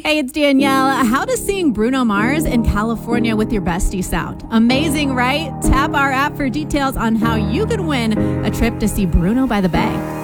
Hey, it's Danielle. How does seeing Bruno Mars in California with your bestie sound? Amazing, right? Tap our app for details on how you could win a trip to see Bruno by the Bay.